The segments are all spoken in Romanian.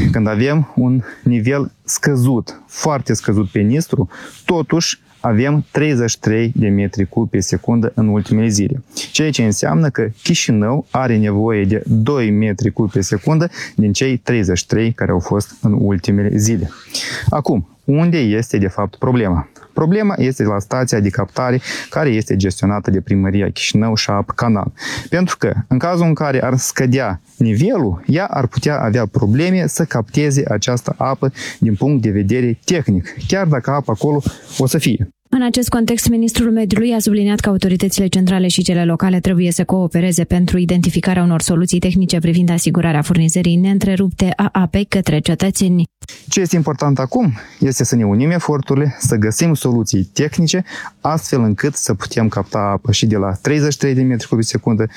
când avem un nivel scăzut, foarte scăzut pe Nistru, totuși avem 33 de metri cubi pe secundă în ultimele zile. Ceea ce înseamnă că Chișinău are nevoie de 2 metri cubi pe secundă din cei 33 care au fost în ultimele zile. Acum, unde este de fapt problema? Problema este la stația de captare care este gestionată de Primăria Chișinău și Apă Canal. Pentru că în cazul în care ar scădea nivelul, ea ar putea avea probleme să capteze această apă din punct de vedere tehnic, chiar dacă apa acolo o să fie. În acest context, ministrul mediului a subliniat că autoritățile centrale și cele locale trebuie să coopereze pentru identificarea unor soluții tehnice privind asigurarea furnizării neîntrerupte a apei către cetățeni. Ce este important acum este să ne unim eforturile, să găsim soluții tehnice, astfel încât să putem capta apă și de la 33 de metri cubi pe secundă,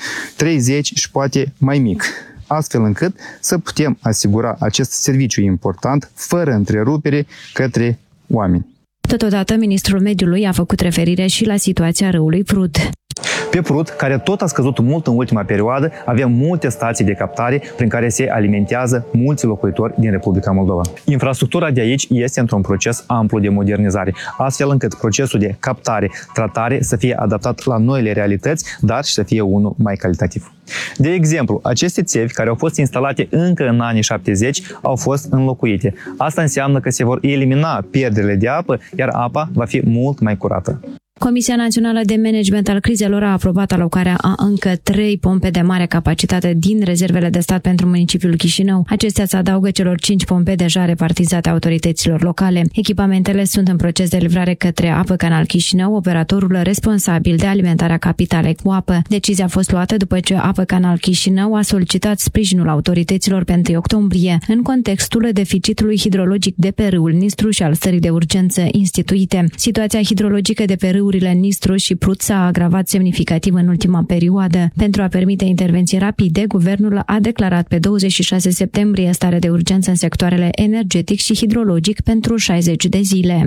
30 și poate mai mic, astfel încât să putem asigura acest serviciu important, fără întrerupere, către oameni. Totodată, ministrul mediului a făcut referire și la situația râului Prut. Pe Prut, care tot a scăzut mult în ultima perioadă, avem multe stații de captare prin care se alimentează mulți locuitori din Republica Moldova. Infrastructura de aici este într-un proces amplu de modernizare, astfel încât procesul de captare, tratare să fie adaptat la noile realități, dar și să fie unul mai calitativ. De exemplu, aceste țevi care au fost instalate încă în anii 70 au fost înlocuite. Asta înseamnă că se vor elimina pierderile de apă, iar apa va fi mult mai curată. Comisia Națională de Management al Crizelor a aprobat alocarea a încă 3 pompe de mare capacitate din rezervele de stat pentru municipiul Chișinău. Acestea se adaugă celor 5 pompe deja repartizate autorităților locale. Echipamentele sunt în proces de livrare către Apă Canal Chișinău, operatorul responsabil de alimentarea capitalei cu apă. Decizia a fost luată după ce Apă Canal Chișinău a solicitat sprijinul autorităților pe 1 octombrie, în contextul deficitului hidrologic de pe râul Nistru și al stării de urgență instituite. Situația hidrologică de pe râurile Nistru și Prut s-a agravat semnificativ în ultima perioadă. Pentru a permite intervenții rapide, guvernul a declarat pe 26 septembrie stare de urgență în sectoarele energetic și hidrologic pentru 60 de zile.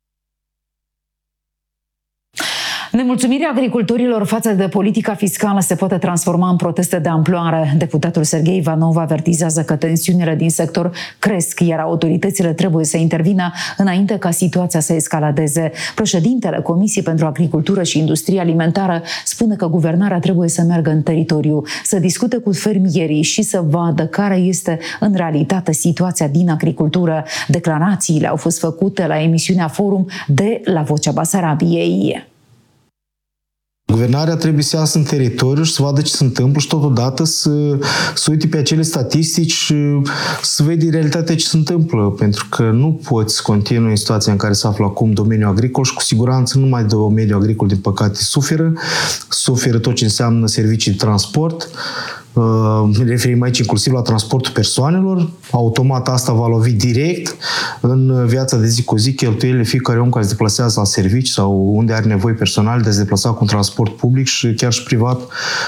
Nemulțumirea agricultorilor față de politica fiscală se poate transforma în proteste de amploare. Deputatul Serghei Ivanov avertizează că tensiunile din sector cresc, iar autoritățile trebuie să intervină înainte ca situația să escaladeze. Președintele Comisiei pentru Agricultură și Industrie Alimentară spune că guvernarea trebuie să meargă în teritoriu, să discute cu fermierii și să vadă care este în realitate situația din agricultură. Declarațiile au fost făcute la emisiunea Forum de La Vocea Basarabiei. Guvernarea trebuie să iasă în teritoriu și să vadă ce se întâmplă și totodată să uite pe acele statistici și să vede realitatea ce se întâmplă. Pentru că nu poți continua în situația în care se află acum domeniul agricol și cu siguranță numai domeniul agricol, din păcate, suferă tot ce înseamnă servicii de transport. Ne referim aici inclusiv la transportul persoanelor. Automat asta va lovi direct în viața de zi cu zi cheltuielile fiecare om care se deplasează la servici sau unde are nevoie personal de a se deplasa cu un transport public și chiar și privat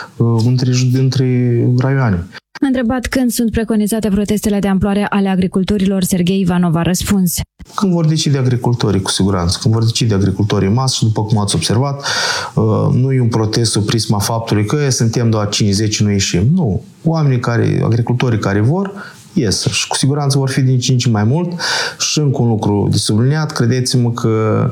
între raioane. Întrebat când sunt preconizate protestele de amploare ale agricultorilor, Serghei Ivanov a răspuns: când vor decide agricultorii, cu siguranță. Când vor decide agricultorii în masă și, după cum ați observat, nu e un protest sub prisma faptului că suntem doar 50 nu ieșim. Nu. Agricultorii care vor, ies. Și cu siguranță vor fi din 5 mai mult. Și încă un lucru de subliniat, credeți-mă că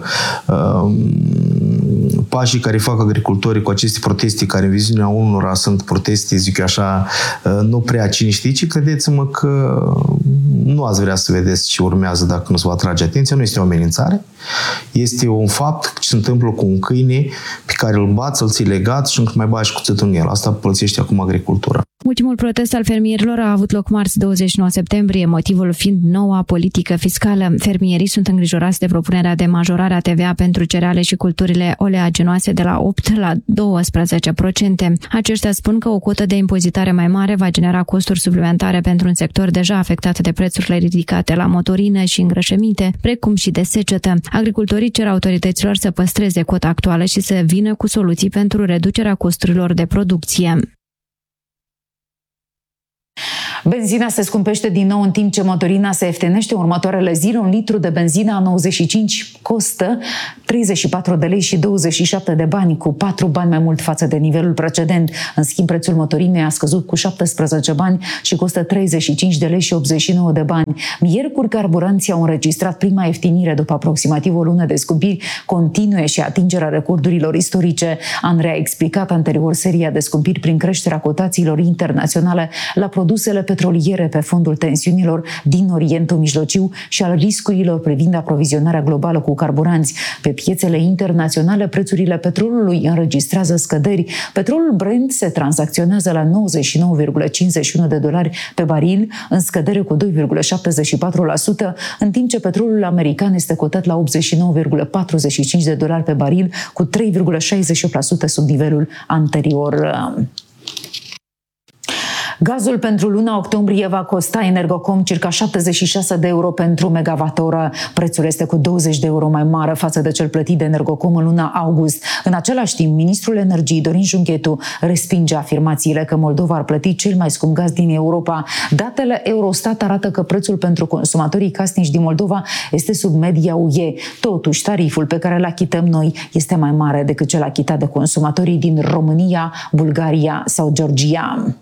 pașii care fac agricultorii cu aceste proteste, care în viziunea unora sunt proteste, zic eu așa, nu prea cine știe, ci credeți-mă că nu ați vrea să vedeți ce urmează dacă nu se va atrage atenția. Nu este o amenințare. Este un fapt ce se întâmplă cu un câine pe care îl bați, îl ții legat și încă mai bagi cuțitul în el. Asta plățește acum agricultura. Ultimul protest al fermierilor a avut loc marți 29 septembrie, motivul fiind noua politică fiscală. Fermierii sunt îngrijorați de propunerea de majorare a TVA pentru cereale și culturile oleaginoase de la 8 la 12%. Aceștia spun că o cotă de impozitare mai mare va genera costuri suplimentare pentru un sector deja afectat de prețurile ridicate la motorină și îngrășăminte, precum și de secetă. Agricultorii cer autorităților să păstreze cota actuală și să vină cu soluții pentru reducerea costurilor de producție. Benzina se scumpește din nou în timp ce motorina se ieftinește. În următoarele zile, un litru de benzină A95 costă 34 de lei și 27 de bani, cu 4 bani mai mult față de nivelul precedent. În schimb, prețul motorinei a scăzut cu 17 bani și costă 35 de lei și 89 de bani. Miercuri, carburanții au înregistrat prima ieftinire după aproximativ o lună de scumpiri continue și atingerea recordurilor istorice. ANRE a explicat anterior seria de scumpiri prin creșterea cotațiilor internaționale la produsele petroliere pe fondul tensiunilor din Orientul Mijlociu și al riscurilor privind aprovizionarea globală cu carburanți. Pe piețele internaționale, prețurile petrolului înregistrează scăderi. Petrolul Brent se tranzacționează la $99,51 pe baril, în scădere cu 2,74%, în timp ce petrolul american este cotat la $89,45 pe baril, cu 3,68% sub nivelul anterior. Gazul pentru luna octombrie va costa Energocom circa 76 de euro pentru megavatoră. Prețul este cu 20 de euro mai mare față de cel plătit de Energocom în luna august. În același timp, ministrul energiei Dorin Junghetu respinge afirmațiile că Moldova ar plăti cel mai scump gaz din Europa. Datele Eurostat arată că prețul pentru consumatorii casnici din Moldova este sub media UE. Totuși, tariful pe care îl achităm noi este mai mare decât cel achitat de consumatorii din România, Bulgaria sau Georgia.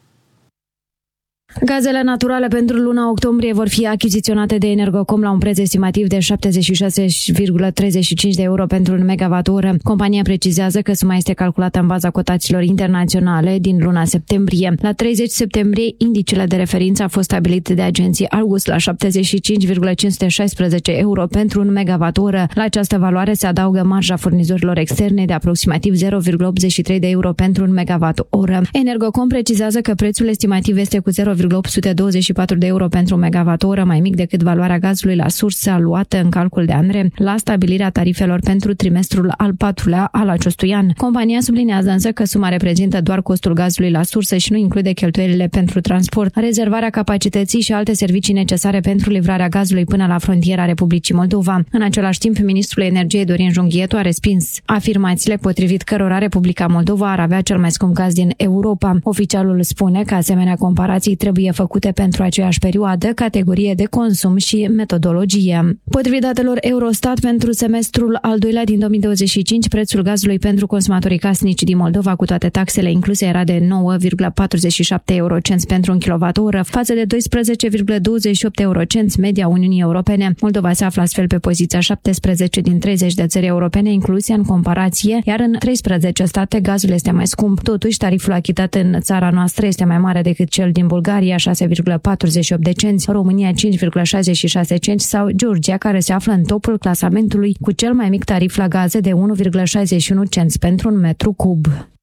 Gazele naturale pentru luna octombrie vor fi achiziționate de Energocom la un preț estimativ de 76,35 de euro pentru un megawatt-oră. Compania precizează că suma este calculată în baza cotațiilor internaționale din luna septembrie. La 30 septembrie, indicele de referință a fost stabilit de agenții Argus la 75,516 euro pentru un megawatt-oră. La această valoare se adaugă marja furnizorilor externe de aproximativ 0,83 de euro pentru un megawatt-oră. Energocom precizează că prețul estimativ este cu 0,824 de euro pentru un megawatt-oră, mai mic decât valoarea gazului la sursă luată în calcul de ANRE la stabilirea tarifelor pentru trimestrul al patrulea al acestui an. Compania sublinează însă că suma reprezintă doar costul gazului la sursă și nu include cheltuielile pentru transport, rezervarea capacității și alte servicii necesare pentru livrarea gazului până la frontiera Republicii Moldova. În același timp, ministrul energiei Dorin Junghetu a respins afirmațiile potrivit cărora Republica Moldova ar avea cel mai scump gaz din Europa. Oficialul spune că asemenea comparații trebuie făcute pentru aceeași perioadă, categorie de consum și metodologie. Potrivit datelor Eurostat, pentru semestrul al doilea din 2025, prețul gazului pentru consumatorii casnici din Moldova, cu toate taxele incluse, era de 9,47 eurocenți pentru un kilowattoră, față de 12,28 eurocenți media Uniunii Europene. Moldova se află astfel pe poziția 17 din 30 de țări europene incluse în comparație, iar în 13 state gazul este mai scump. Totuși, tariful achitat în țara noastră este mai mare decât cel din Bulgaria, 6,48 de cenți, România 5,66 cenți sau Georgia, care se află în topul clasamentului cu cel mai mic tarif la gaze de 1,61 cenți pentru un metru cub.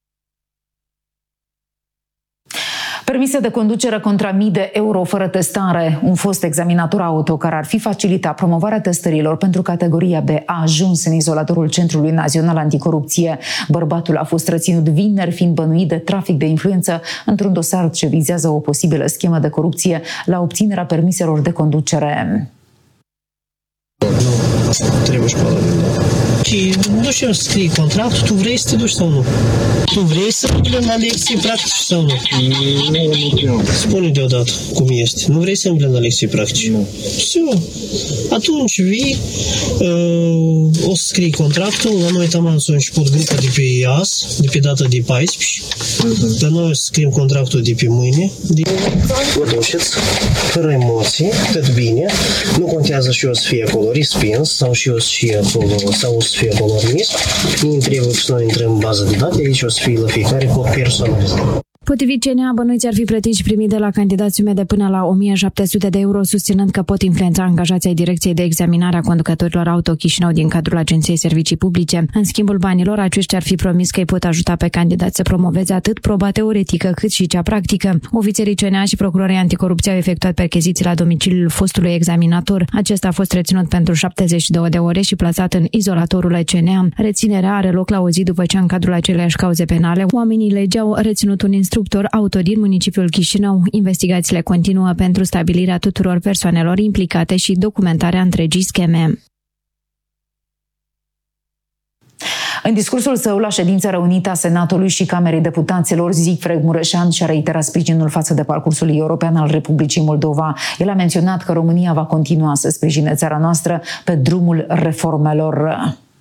Permise de conducere contra mii de euro fără testare. Un fost examinator auto care ar fi facilitat promovarea testărilor pentru categoria B a ajuns în izolatorul Centrului Național Anticorupție. Bărbatul a fost reținut vineri, fiind bănuit de trafic de influență într-un dosar ce vizează o posibilă schemă de corupție la obținerea permiselor de conducere. Nu, trebuie școală. Și nu știu, scrii contract, tu vrei să te duci sau nu? Tu vrei să împlini la lecții practici sau nu? Nu. Spune deodată cum este. Nu vrei să împlini la lecții practici? Nu. Atunci vii, o să scrii contractul, la noi taman s-a început grupa de pe IAS, de pe data de 14, dar noi o să scriem contractul de pe mâine. Vă duceți, fără emoții, tot bine, nu contează și o să fie acolo respins sau și o să fie acolo, sau o să fie acolo admis, nu trebuie să noi intrăm în bază de date, aici o să fie la fiecare cod personalizat. Potrivit CNA, bănuiți ar fi plătiți și primiți de la candidați sume de până la 1700 de euro, susținând că pot influența angajații ai Direcției de Examinare a Conducătorilor Auto Chișinău din cadrul Agenției Servicii Publice. În schimbul banilor, aceștia ar fi promis că îi pot ajuta pe candidați să promoveze atât proba teoretică cât și cea practică. Ofițerii CNA și procurorii anticorupție au efectuat percheziții la domiciliul fostului examinator. Acesta a fost reținut pentru 72 de ore și plasat în izolatorul CNA. Reținerea are loc la o zi după ce, în cadrul aceleiași cauze penale, oamenii legii au reținut un instructor auto din municipiul Chișinău. Investigațiile continuă pentru stabilirea tuturor persoanelor implicate și documentarea întregii scheme. În discursul său la ședința reunită a Senatului și Camerei Deputaților, Zicfrăd Mureșan și-a reiterat sprijinul față de parcursul european al Republicii Moldova. El a menționat că România va continua să sprijine țara noastră pe drumul reformelor.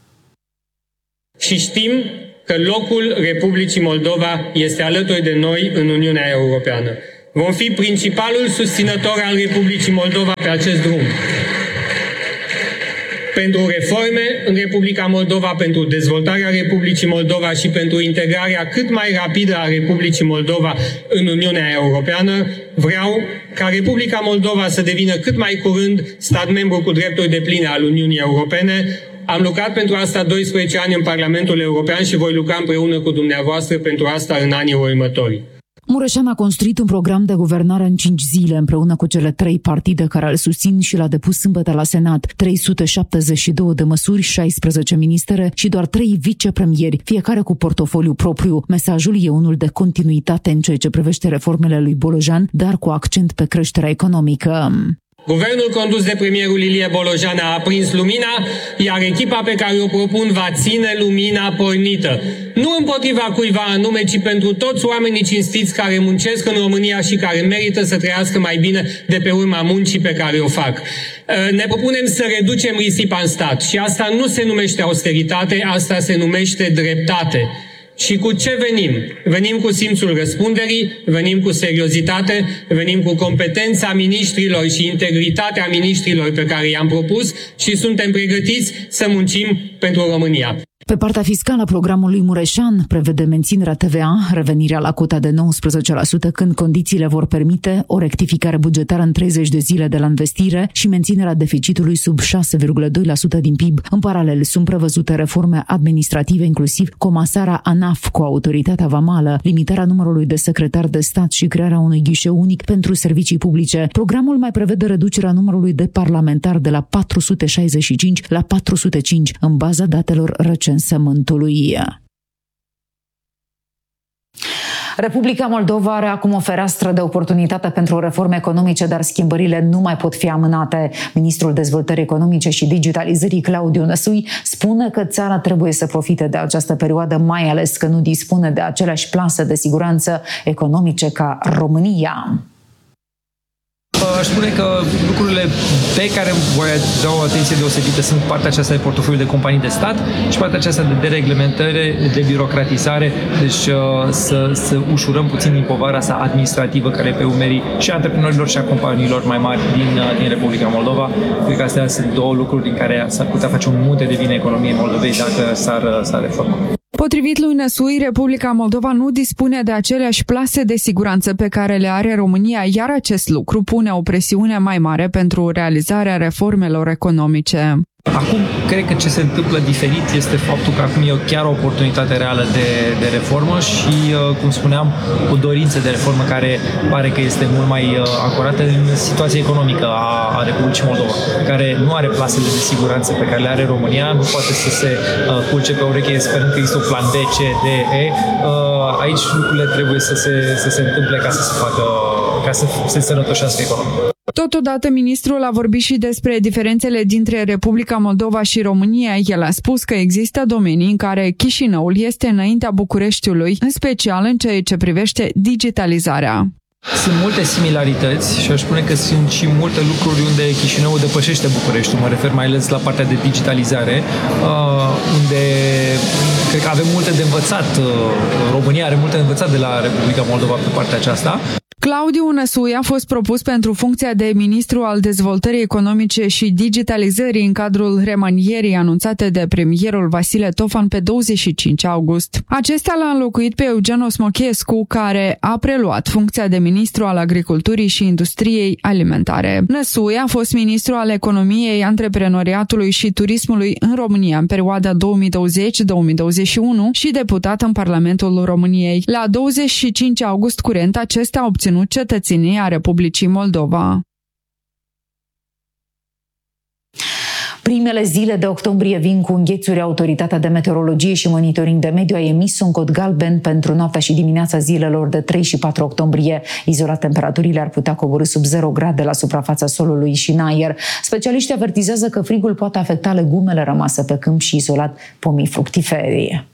Și știm că locul Republicii Moldova este alături de noi în Uniunea Europeană. Vom fi principalul susținător al Republicii Moldova pe acest drum. Pentru reforme în Republica Moldova, pentru dezvoltarea Republicii Moldova și pentru integrarea cât mai rapidă a Republicii Moldova în Uniunea Europeană, vreau ca Republica Moldova să devină cât mai curând stat membru cu drepturi depline al Uniunii Europene. Am lucrat pentru asta 12 ani în Parlamentul European și voi lucra împreună cu dumneavoastră pentru asta în anii următori. Mureșan a construit un program de guvernare în 5 zile împreună cu cele 3 partide care îl susțin și l-a depus sâmbătă la Senat. 372 de măsuri, 16 ministere și doar 3 vicepremieri, fiecare cu portofoliu propriu. Mesajul e unul de continuitate în ceea ce privește reformele lui Bolojan, dar cu accent pe creșterea economică. Guvernul condus de premierul Ilie Bolojan a aprins lumina, iar echipa pe care o propun va ține lumina pornită. Nu împotriva cuiva anume, ci pentru toți oamenii cinstiți care muncesc în România și care merită să trăiască mai bine de pe urma muncii pe care o fac. Ne propunem să reducem risipa în stat și asta nu se numește austeritate, asta se numește dreptate. Și cu ce venim? Venim cu simțul răspunderii, venim cu seriozitate, venim cu competența miniștrilor și integritatea miniștrilor pe care i-am propus și suntem pregătiți să muncim pentru România. Pe partea fiscală, programul lui Mureșan prevede menținerea TVA, revenirea la cota de 19% când condițiile vor permite, o rectificare bugetară în 30 de zile de la investire și menținerea deficitului sub 6,2% din PIB. În paralel, sunt prevăzute reforme administrative, inclusiv comasarea ANAF cu autoritatea vamală, limitarea numărului de secretari de stat și crearea unui ghișeu unic pentru servicii publice. Programul mai prevede reducerea numărului de parlamentari de la 465 la 405, în baza datelor recensământului. Republica Moldova are acum o fereastră de oportunitate pentru reforme economice, dar schimbările nu mai pot fi amânate. Ministrul Dezvoltării Economice și Digitalizării, Claudiu Năsui, spune că țara trebuie să profite de această perioadă, mai ales că nu dispune de aceleași plase de siguranță economice ca România. Aș spune că lucrurile pe care voi da o atenție deosebită sunt partea aceasta de portofoliu de companii de stat și partea aceasta de dereglementare, de birocratizare, deci să ușurăm puțin din povara asta administrativă care e pe umerii și a antreprenorilor și a companiilor mai mari din Republica Moldova. Cred că astea sunt 2 lucruri din care s-ar putea face un munte de bine economiei Moldovei dacă s-ar reforma. Potrivit lui Năsui, Republica Moldova nu dispune de aceleași plase de siguranță pe care le are România, iar acest lucru pune o presiune mai mare pentru realizarea reformelor economice. Acum, cred că ce se întâmplă diferit este faptul că acum e chiar o oportunitate reală de reformă și, cum spuneam, o dorință de reformă care pare că este mult mai acurată în situația economică a Republicii Moldova, care nu are plasele de siguranță pe care le are România, nu poate să se culce pe ureche sperând că există un plan B, C, D, E. Aici lucrurile trebuie să se întâmple ca să se facă, ca să se sănătoșească economia. Totodată, ministrul a vorbit și despre diferențele dintre Republica Moldova și România. El a spus că există domenii în care Chișinăul este înaintea Bucureștiului, în special în ceea ce privește digitalizarea. Sunt multe similarități și aș spune că sunt și multe lucruri unde Chișinăul depășește Bucureștiul. Mă refer mai ales la partea de digitalizare, unde cred că avem multe de învățat. România are multe de învățat de la Republica Moldova pe partea aceasta. Claudiu Năsui a fost propus pentru funcția de ministru al dezvoltării economice și digitalizării în cadrul remanierii anunțate de premierul Vasile Tofan pe 25 august. Acesta l-a înlocuit pe Eugen Osmochescu, care a preluat funcția de ministru al agriculturii și industriei alimentare. Năsui a fost ministru al economiei, antreprenoriatului și turismului în România în perioada 2020-2021 și deputat în Parlamentul României. La 25 august curent, acesta a obținut cetățenia Republicii Moldova. Primele zile de octombrie vin cu înghețuri. Autoritatea de meteorologie și monitoring de mediu a emis un cod galben pentru noaptea și dimineața zilelor de 3 și 4 octombrie. Izolat, temperaturile ar putea coborî sub 0 grade la suprafața solului și în aer. Specialiștii avertizează că frigul poate afecta legumele rămase pe câmp și izolat pomii fructifere.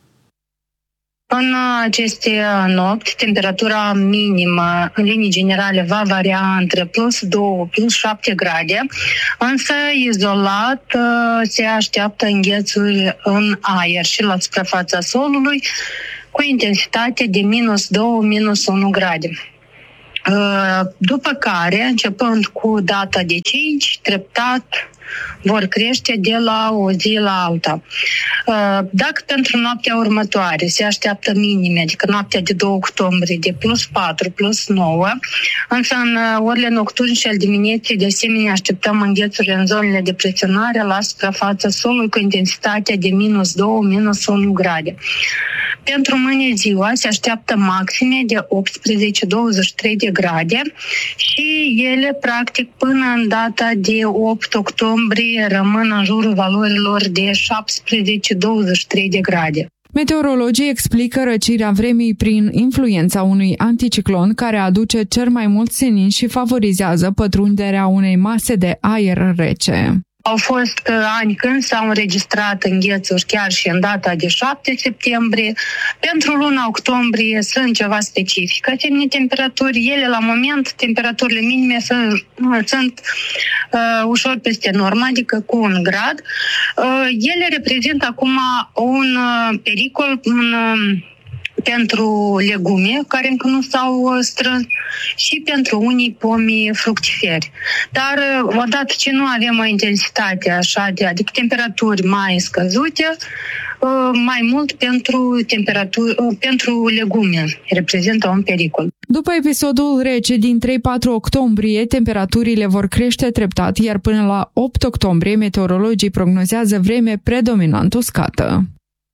În aceste nopți, temperatura minimă, în linii generale, va varia între +2, +7 grade, însă izolat se așteaptă înghețuri în aer și la suprafața solului cu intensitate de -2, -1 grade. După care, începând cu data de 5, treptat vor crește de la o zi la alta. Dacă pentru noaptea următoare se așteaptă minime, adică noaptea de 2 octombrie, de +4, +9, însă în orele nocturne și al dimineții, de asemenea, așteptăm înghețuri în zonele de presionare la suprafața solului cu intensitatea de -2, -1 grade. Pentru mâine ziua se așteaptă maxime de 18-23 de grade și ele, practic, până în data de 8 octombrie rămân în jurul valorilor de 17-23 de grade. Meteorologii explică răcirea vremii prin influența unui anticiclon care aduce cel mai mult senin și favorizează pătrunderea unei mase de aer rece. Au fost ani când s-au înregistrat înghețuri chiar și în data de 7 septembrie. Pentru luna octombrie sunt ceva specific. Asemenea temperaturi, ele la moment, temperaturile minime sunt ușor peste normă, adică cu 1 grad. Ele reprezintă acum un pericol pentru legume care încă nu s-au strâns și pentru unii pomi fructiferi. Dar odată ce nu avem o intensitate așa adică temperaturi mai scăzute, mai mult pentru legume reprezintă un pericol. După episodul rece din 3-4 octombrie, temperaturile vor crește treptat, iar până la 8 octombrie meteorologii prognozează vreme predominant uscată.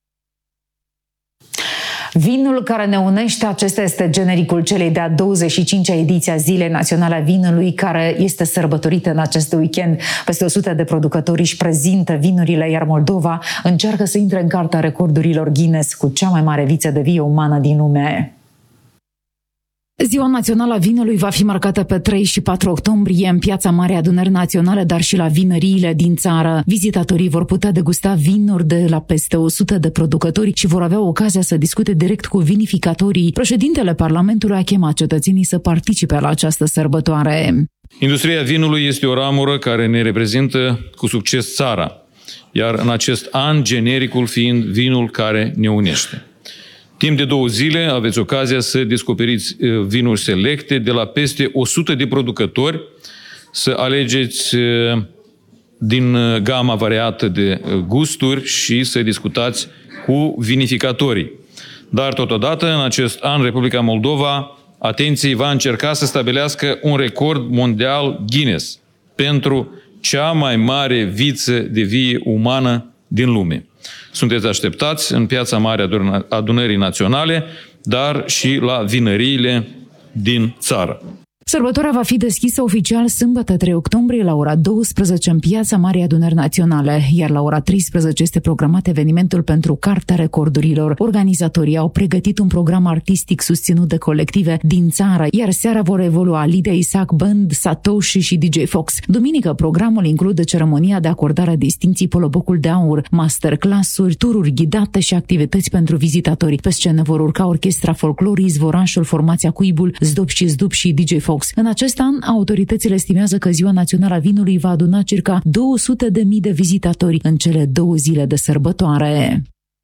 Vinul care ne unește, acesta este genericul celei de-a 25-a ediție a Zilei Naționale a Vinului, care este sărbătorită în acest weekend. Peste 100 de producători își prezintă vinurile, iar Moldova încearcă să intre în cartea recordurilor Guinness cu cea mai mare viță de vie umană din lume. Ziua Națională a Vinului va fi marcată pe 3 și 4 octombrie în Piața Marii Adunări Naționale, dar și la vinăriile din țară. Vizitatorii vor putea degusta vinuri de la peste 100 de producători și vor avea ocazia să discute direct cu vinificatorii. Președintele Parlamentului a chemat cetățenii să participe la această sărbătoare. Industria vinului este o ramură care ne reprezintă cu succes țara, iar în acest an genericul fiind vinul care ne unește. Timp de 2 zile aveți ocazia să descoperiți vinuri selecte de la peste 100 de producători, să alegeți din gama variată de gusturi și să discutați cu vinificatorii. Dar totodată, în acest an, Republica Moldova, atenție, va încerca să stabilească un record mondial Guinness pentru cea mai mare viță de vie umană din lume. Sunteți așteptați în Piața Mare Adunării Naționale, dar și la vinăriile din țară. Sărbătoarea va fi deschisă oficial sâmbătă 3 octombrie la ora 12 în Piața Marii Adunări Naționale, iar la ora 13 este programat evenimentul pentru Cartea Recordurilor. Organizatorii au pregătit un program artistic susținut de colective din țară, iar seara vor evolua Lidia Isaac Band, Satoshi și DJ Fox. Duminică, programul include ceremonia de acordare a distincției Polobocul de Aur, masterclass-uri, tururi ghidate și activități pentru vizitatori. Pe scenă vor urca orchestra folclorii, Zvorașul, formația Cuibul, Zdub și Zdub și DJ Fox. În acest an, autoritățile estimează că Ziua Națională a Vinului va aduna circa 200.000 de vizitatori în cele 2 zile de sărbătoare.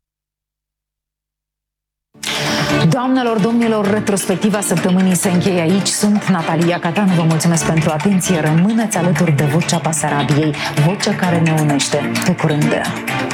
Doamnelor, domnilor, retrospectiva săptămânii se încheie aici. Sunt Natalia Catanu, vă mulțumesc pentru atenție. Rămâneți alături de Vocea Basarabiei, vocea care ne unește. Pe curând!